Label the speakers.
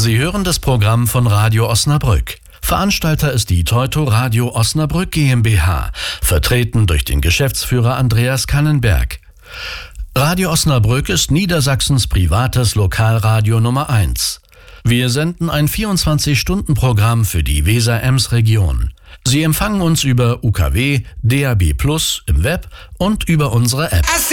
Speaker 1: Sie hören das Programm von Radio Osnabrück. Veranstalter ist die Teuto Radio Osnabrück GmbH, vertreten durch den Geschäftsführer Andreas Kannenberg. Radio Osnabrück ist Niedersachsens privates Lokalradio Nummer 1. Wir senden ein 24-Stunden-Programm für die Weser-Ems-Region. Sie empfangen uns über UKW, DAB+ im Web und über unsere App.